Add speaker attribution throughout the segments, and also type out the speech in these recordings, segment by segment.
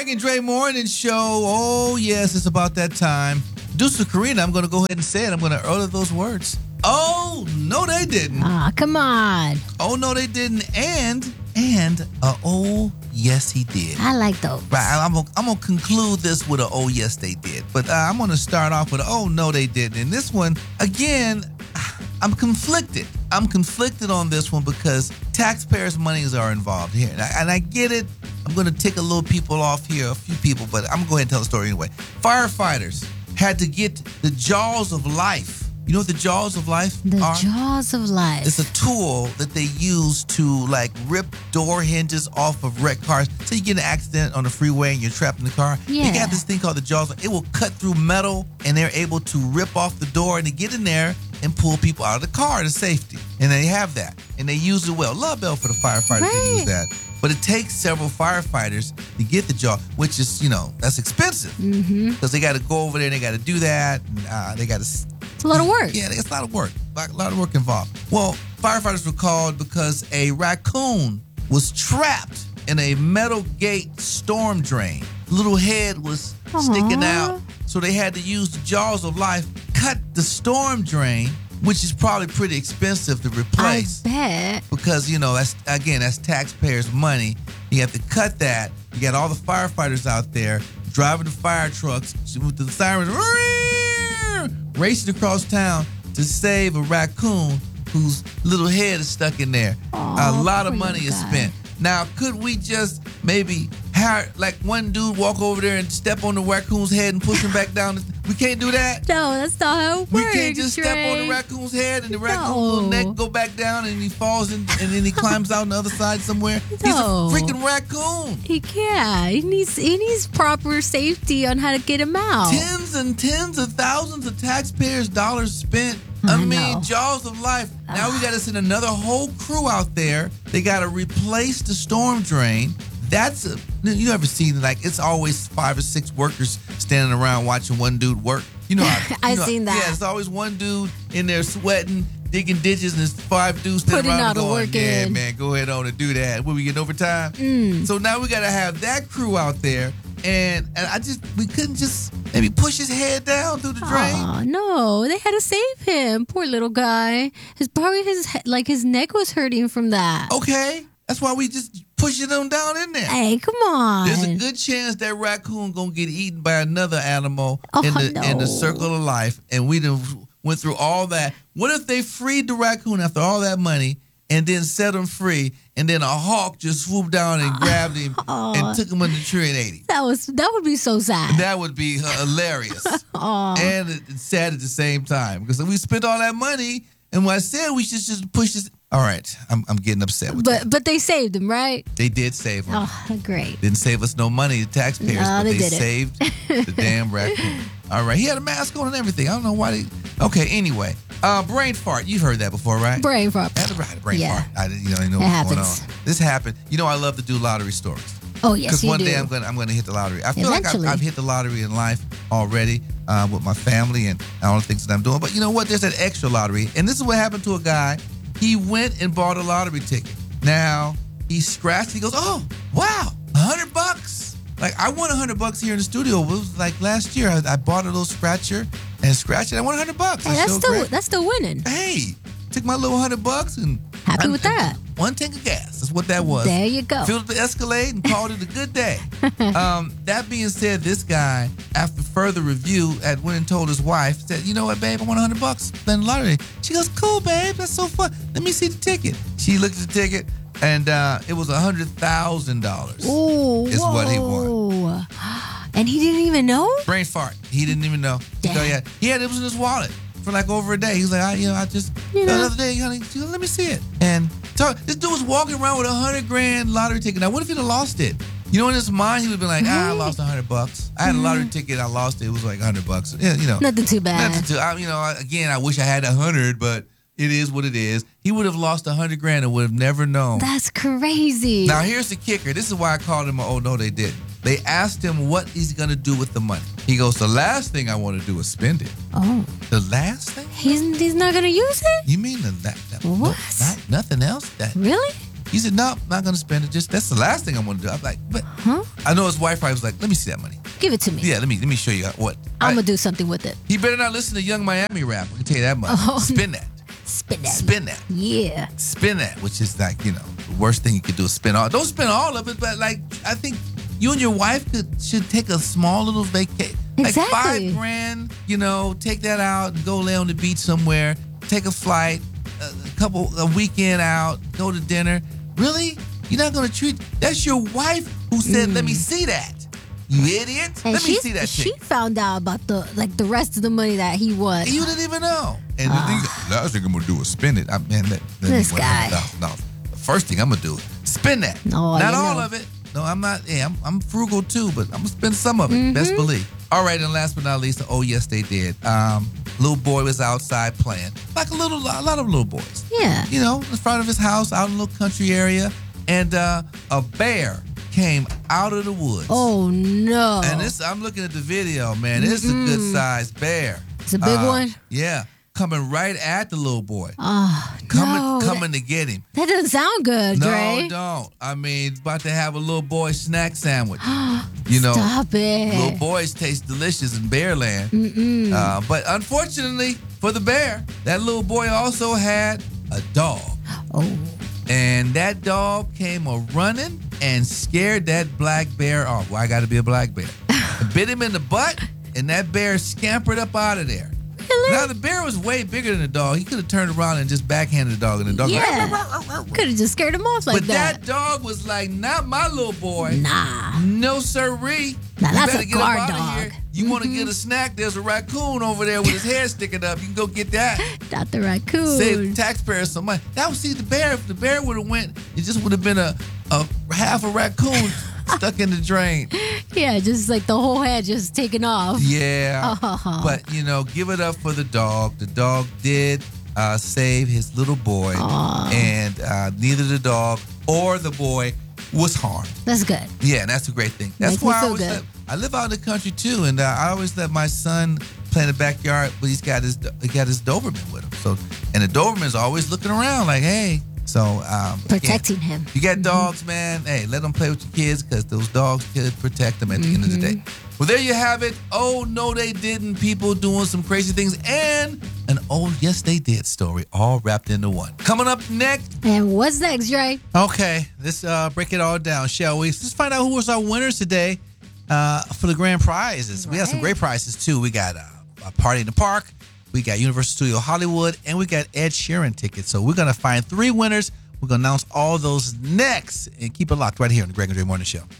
Speaker 1: Greg and Dre Morning Show. Oh, yes, it's about that time. Deuce and Karina, I'm going to go ahead and say it. I'm going to utter those words. Oh, no, they didn't.
Speaker 2: Come on.
Speaker 1: Oh, no, they didn't. Oh, yes, he did.
Speaker 2: I like those.
Speaker 1: Right, I'm going to conclude this with a oh, yes, they did. But I'm going to start off with a, oh, no, they didn't. And this one, again, I'm conflicted. I'm conflicted on this one because taxpayers' monies are involved here. And I get it. I'm going to tick a little people off here, a few people, but I'm going to go ahead and tell the story anyway. Firefighters had to get the jaws of life. You know what the jaws of life are?
Speaker 2: The jaws of life.
Speaker 1: It's a tool that they use to like rip door hinges off of wrecked cars. So you get an accident on the freeway and you're trapped in the car.
Speaker 2: Yeah.
Speaker 1: They got this thing called the jaws. It will cut through metal and they're able to rip off the door and to get in there and pull people out of the car to safety. And they have that. And they use it well. Love bell for the firefighters to use that. But it takes several firefighters to get the jaw, which is, that's expensive. Because they got to go over there and they got to do that. And they got to...
Speaker 2: It's a lot of work.
Speaker 1: Yeah, it's a lot of work. A lot of work involved. Well, firefighters were called because a raccoon was trapped in a metal gate storm drain. Little head was sticking out. So they had to use the jaws of life, cut the storm drain, which is probably pretty expensive to replace.
Speaker 2: I bet.
Speaker 1: Because, that's taxpayers' money. You have to cut that. You got all the firefighters out there driving the fire trucks with the sirens racing across town to save a raccoon whose little head is stuck in there. A lot of money is spent. Now, could we just maybe hire, like one dude walk over there and step on the raccoon's head and push him back down? We can't do that?
Speaker 2: No, that's not how it works.
Speaker 1: We can't just step on the raccoon's head and the raccoon's little neck go back down and he falls in, and then he climbs out on the other side somewhere. He's a freaking raccoon.
Speaker 2: He can't. He needs proper safety on how to get him out.
Speaker 1: Tens and tens of thousands of taxpayers' dollars spent.
Speaker 2: I know.
Speaker 1: Jaws of life. Now we got to send another whole crew out there. They got to replace the storm drain. You ever seen, it's always 5 or 6 workers standing around watching one dude work?
Speaker 2: I've seen that.
Speaker 1: Yeah, it's always one dude in there sweating, digging ditches, and there's 5 dudes standing
Speaker 2: Putting
Speaker 1: around
Speaker 2: all the
Speaker 1: going,
Speaker 2: work
Speaker 1: yeah,
Speaker 2: in.
Speaker 1: man, go ahead on and do that. Will we get overtime? So now we got to have that crew out there. And we couldn't just maybe push his head down through the drain.
Speaker 2: Oh no, they had to save him. Poor little guy. His neck was hurting from that.
Speaker 1: Okay, that's why we just pushing him down in there.
Speaker 2: Hey, come on.
Speaker 1: There's a good chance that raccoon gonna get eaten by another animal in the circle of life, and we done went through all that. What if they freed the raccoon after all that money and then set him free, and then a hawk just swooped down and grabbed him and took him under the tree and ate him?
Speaker 2: That would be so sad.
Speaker 1: That would be hilarious. And it's sad at the same time because we spent all that money, and what I said we should just push this. All right, I'm getting upset with that.
Speaker 2: But they saved him, right?
Speaker 1: They did save him.
Speaker 2: Oh, great.
Speaker 1: Didn't save us no money, the taxpayers, but they
Speaker 2: didn't.
Speaker 1: saved the damn raccoon. All right, he had a mask on and everything. I don't know why Okay, anyway. Brain fart. You've heard that before, right?
Speaker 2: Brain fart.
Speaker 1: I had a brain fart. I didn't know
Speaker 2: it
Speaker 1: what's going
Speaker 2: happens.
Speaker 1: on. This happened. I love to do lottery stories.
Speaker 2: Oh, yes,
Speaker 1: Because
Speaker 2: you
Speaker 1: one
Speaker 2: do.
Speaker 1: day I'm going to hit the lottery. I feel
Speaker 2: Eventually.
Speaker 1: like I've hit the lottery in life already with my family and all the things that I'm doing. But you know what? There's that extra lottery. And this is what happened to a guy. He went and bought a lottery ticket. Now, he scratched. He goes, oh, wow, $100. Like, I won $100 here in the studio. It was like last year. I bought a little scratcher and scratched it. I won $100.
Speaker 2: Hey, that's still winning.
Speaker 1: Hey, took my little $100 and
Speaker 2: Happy with that.
Speaker 1: One tank of gas. That's what that was.
Speaker 2: There you go.
Speaker 1: Filled the Escalade and called it a good day. That being said, this guy, after further review, went and told his wife, said, you know what, babe, I won $100 playing the lottery. She goes, cool, babe, that's so fun. Let me see the ticket. She looked at the ticket, and it was $100,000.
Speaker 2: Ooh,
Speaker 1: is what he won.
Speaker 2: And he didn't even know?
Speaker 1: Brain fart. He didn't even know.
Speaker 2: Damn.
Speaker 1: It was in his wallet for like over a day. He was like, I just the other day, honey, let me see it. And so this dude was walking around with $100,000 lottery ticket. Now, what if he'd have lost it? In his mind, he would have been like, I lost $100. I had a lottery ticket, I lost it. It was like $100. Yeah,
Speaker 2: Nothing too bad.
Speaker 1: Again, I wish I had 100, but it is what it is. He would have lost $100,000 and would have never known.
Speaker 2: That's crazy.
Speaker 1: Now, here's the kicker. This is why I called him oh, no, they didn't. They asked him what he's going to do with the money. He goes, the last thing I want to do is spend it.
Speaker 2: Oh.
Speaker 1: The last thing?
Speaker 2: He's not going to use it?
Speaker 1: You mean that
Speaker 2: what?
Speaker 1: Nothing else?
Speaker 2: Really?
Speaker 1: He said, no, not going to spend it. That's the last thing I want to do. I'm like, but I know his wife probably was like, let me see that money.
Speaker 2: Give it to me.
Speaker 1: Yeah, let me show you what.
Speaker 2: I'm going to do something with it.
Speaker 1: He better not listen to Young Miami rap. I can tell you that much. Spend that.
Speaker 2: Spend that.
Speaker 1: Spend that.
Speaker 2: Yeah.
Speaker 1: Spend that, which is like, the worst thing you could do is spend all. Don't spend all of it, but like, I think you and your wife should take a small little vacation.
Speaker 2: Exactly.
Speaker 1: Like $5,000, take that out and go lay on the beach somewhere. Take a flight, a weekend out, go to dinner. Really? You're not going to treat... That's your wife who said, let me see that. You idiot.
Speaker 2: And
Speaker 1: let me see that
Speaker 2: She
Speaker 1: thing.
Speaker 2: found out about the rest of the money that he won.
Speaker 1: You didn't even know. And the last thing I'm going to do is spend it.
Speaker 2: This guy.
Speaker 1: The first thing I'm going to do is spend that.
Speaker 2: No,
Speaker 1: not all of it. No, I'm not. Yeah, I'm frugal too, but I'm going to spend some of it. Best believe. All right, and last but not least, oh, yes, they did. Little boy was outside playing, like a lot of little boys.
Speaker 2: Yeah.
Speaker 1: In front of his house, out in a little country area, and a bear came out of the woods.
Speaker 2: Oh no!
Speaker 1: And I'm looking at the video, man. This is a good-sized bear.
Speaker 2: It's a big one.
Speaker 1: Yeah, coming right at the little boy.
Speaker 2: Oh
Speaker 1: coming to get him.
Speaker 2: That doesn't sound good, Dre.
Speaker 1: No, don't. I mean, about to have a little boy snack sandwich.
Speaker 2: Stop it.
Speaker 1: Little boys taste delicious in Bearland. But unfortunately for the bear, that little boy also had a dog.
Speaker 2: Oh.
Speaker 1: And that dog came a-running and scared that black bear off. Well, I got to be a black bear. Bit him in the butt, and that bear scampered up out of there.
Speaker 2: Really?
Speaker 1: Now, the bear was way bigger than the dog. He could have turned around and just backhanded the dog, and the dog
Speaker 2: could have just scared him off like
Speaker 1: that. But that dog was like, not my little boy.
Speaker 2: Nah.
Speaker 1: No sirree.
Speaker 2: Now, that's
Speaker 1: better
Speaker 2: a
Speaker 1: get
Speaker 2: guard
Speaker 1: up out
Speaker 2: dog.
Speaker 1: of here. You want to get a snack? There's a raccoon over there with his hair sticking up. You can go get that.
Speaker 2: Not the raccoon.
Speaker 1: Save taxpayers some money. That would see the bear. If the bear would have went, it just would have been a half a raccoon stuck in the drain.
Speaker 2: Yeah, just like the whole head just taken off.
Speaker 1: Yeah. But, give it up for the dog. The dog did save his little boy. And neither the dog or the boy was harmed.
Speaker 2: That's good.
Speaker 1: Yeah, and that's a great thing. That's
Speaker 2: Makes
Speaker 1: why
Speaker 2: me feel good.
Speaker 1: I live out in the country too, and I always let my son play in the backyard, but he got his Doberman with him. So, and the Doberman's always looking around like, hey. So
Speaker 2: protecting him.
Speaker 1: You got dogs, man. Hey, let them play with your kids because those dogs could protect them at the end of the day. Well, there you have it. Oh, no, they didn't. People doing some crazy things, and an oh, yes, they did story all wrapped into one. Coming up next.
Speaker 2: And what's next, Dre?
Speaker 3: Okay, let's break it all down, shall we? Let's find out who was our winners today for the grand prizes. We have some great prizes, too. We got a Party in the Park. We got Universal Studios Hollywood, and we got Ed Sheeran tickets. So we're going to find 3 winners. We're going to announce all those next. And keep it locked right here on the Greg and Dre Morning Show.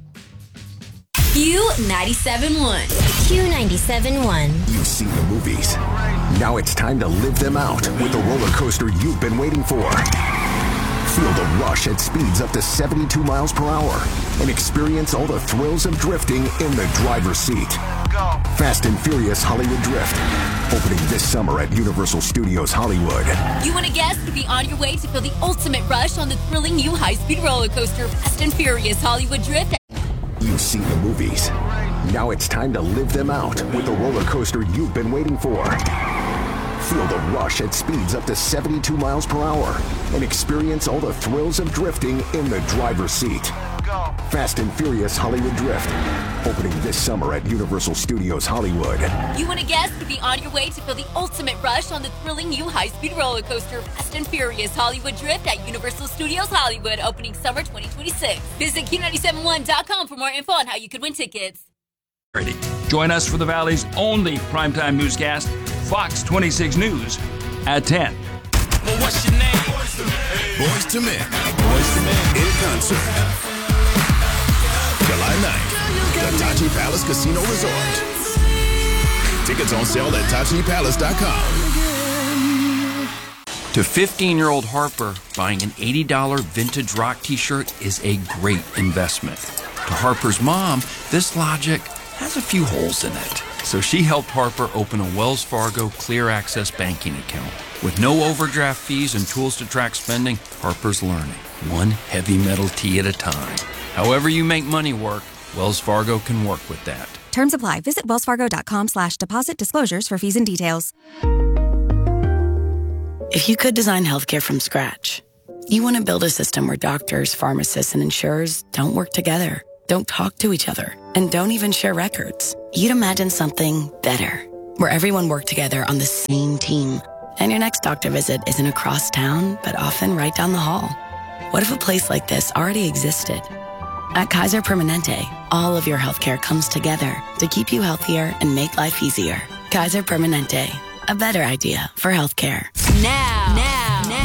Speaker 4: Q97.1.
Speaker 5: Q97.1.
Speaker 6: You've seen the movies. Now it's time to live them out with the roller coaster you've been waiting for. Feel the rush at speeds up to 72 miles per hour and experience all the thrills of drifting in the driver's seat. Fast and Furious Hollywood Drift, opening this summer at Universal Studios Hollywood.
Speaker 4: You and a guest could be on your way to feel the ultimate rush on the thrilling new high-speed roller coaster, Fast and Furious Hollywood Drift.
Speaker 6: You've seen the movies. Now it's time to live them out with the roller coaster you've been waiting for. Feel the rush at speeds up to 72 miles per hour and experience all the thrills of drifting in the driver's seat. Fast and Furious Hollywood Drift, opening this summer at Universal Studios Hollywood.
Speaker 4: You and a guest could be on your way to feel the ultimate rush on the thrilling new high-speed roller coaster, Fast and Furious Hollywood Drift at Universal Studios Hollywood, opening summer 2026. Visit Q971.com for more info on how you could win tickets.
Speaker 7: Join us for the Valley's only primetime newscast, Fox 26 News, at 10.
Speaker 8: Well, what's your name? Boyz II Men. Boyz II Men in concert. July 9th, the Tachi Palace Casino Resort. Tickets on sale at TachiPalace.com.
Speaker 9: To 15-year-old Harper, buying an $80 vintage rock t-shirt is a great investment. To Harper's mom, this logic has a few holes in it. So she helped Harper open a Wells Fargo Clear Access banking account. With no overdraft fees and tools to track spending, Harper's learning, one heavy metal tea at a time. However you make money work, Wells Fargo can work with that.
Speaker 10: Terms apply. Visit wellsfargo.com/deposit disclosures for fees and details.
Speaker 11: If you could design healthcare from scratch, You want to build a system where doctors, pharmacists, and insurers don't work together, don't talk to each other, and don't even share records. You'd imagine something better, where everyone worked together on the same team, and your next doctor visit isn't across town, but often right down the hall. What if a place like this already existed? At Kaiser Permanente, all of your healthcare comes together to keep you healthier and make life easier. Kaiser Permanente, a better idea for healthcare.